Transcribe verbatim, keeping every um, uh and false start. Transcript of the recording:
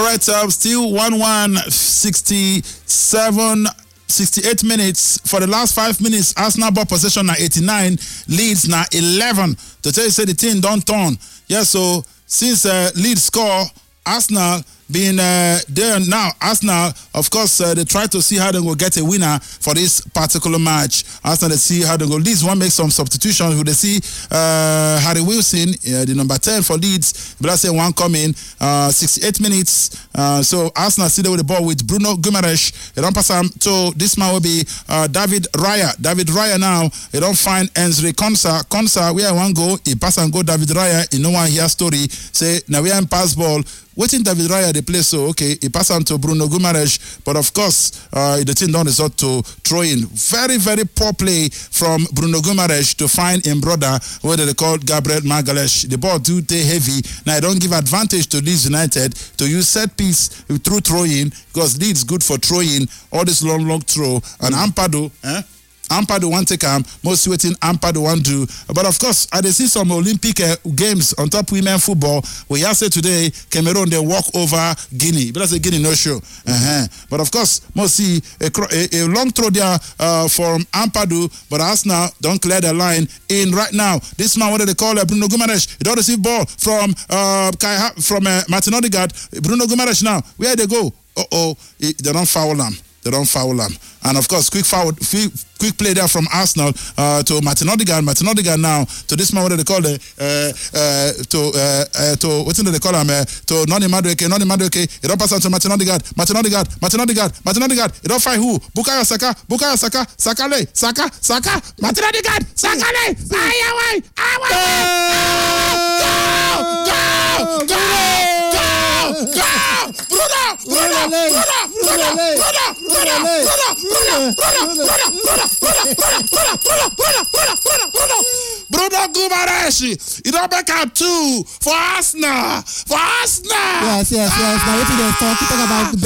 right, uh, still one one sixty-seven. sixty-eight minutes. For the last five minutes, Arsenal ball possession na eighty-nine, Leeds na eleven. To tell you, say the team don't turn. Yeah, so since uh, Leeds score, Arsenal being uh, there now. Arsenal, of course, uh, they try to see how they will get a winner for this particular match. Arsenal, they see how they go. Leeds want to make some substitutions. Who they see uh, Harry Wilson, uh, the number ten for Leeds. But I say one coming, uh, sixty-eight minutes. Uh, so Arsenal see there with the ball with Bruno Guimaraes. They don't pass him to this man will be uh, David Raya. David Raya now. They don't find Enzri Konsa. Konsa, where I want to go, he pass and go David Raya. You know one here story. Say now we are in pass ball. Waiting David Raya they play so okay he pass on to Bruno Guimaraes, but of course uh, the team don't resort to throw in. Very very poor play from Bruno Guimaraes to find him brother whether they call Gabriel Magalhaes. The ball do stay heavy now. I don't give advantage to Leeds United to use set piece through throwing because Leeds good for throwing all this long long throw and mm. Ampadu eh? Ampadu one take him, most waiting Ampadu one do. But of course, I did see some Olympic uh, games on top women football. We have said today, Cameroon they walk over Guinea. But that's a Guinea no show. Uh-huh. But of course, most see a, a, a long throw there uh, from Ampadu, but Arsenal don't clear the line in right now. This man, what do they call uh, Bruno Guimaraes? He don't receive ball from uh, Kai, from uh, Martin Odegaard. Bruno Guimaraes now, where they go? Uh oh, they don't foul them. They don't foul them. And of course, quick foul, quick play there from Arsenal uh, to Martin Odegaard. Martin Odegaard now to this man, what do they call it? Uh, uh, to uh, uh, to what do they call him? Uh, to Noni Madueke, Noni Madueke. It don't pass on to Martin Odegaard. Martin Odegaard, Martin Odegaard, Martin Odegaard. It don't find who? Bukayo Saka, Bukayo Saka, Sakale, Saka, Saka, Martin Odegaard, Sakale. Aye, away, away, go, go, go, go, go. Bruno, Bruno, Bruno, Bruno, Bruno, Bruno, Bruno, Bruno, Bruno Guimaraes. It don't make up two for Arsenal, for Arsenal. Yes, yes, yes. Now what did they talk? Talk about